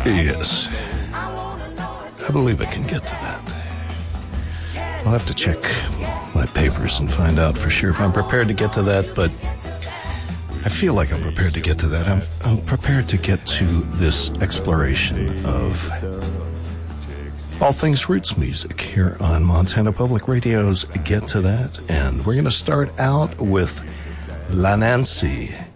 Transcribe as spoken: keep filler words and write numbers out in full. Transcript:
Yes. I believe I can get to that. I'll have to check my papers and find out for sure if I'm prepared to get to that, but I feel like I'm prepared to get to that. I'm, I'm prepared to get to this exploration of all things roots music here on Montana Public Radio's Get to That. And we're going to start out with La Nancy